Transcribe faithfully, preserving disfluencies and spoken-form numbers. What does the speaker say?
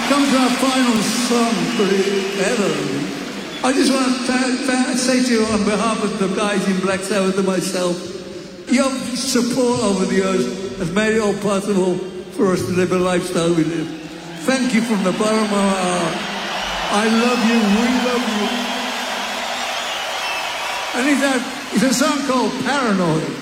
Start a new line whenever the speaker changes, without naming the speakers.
Comes our final song for the ever. I just want to th- th- say to you on behalf of the guys in Black Sabbath and myself, your support over the years has made it all possible for us to live a lifestyle we live. Thank you from the bottom of our heart. I love you, we love you. And it's a, it's a song called Paranoid.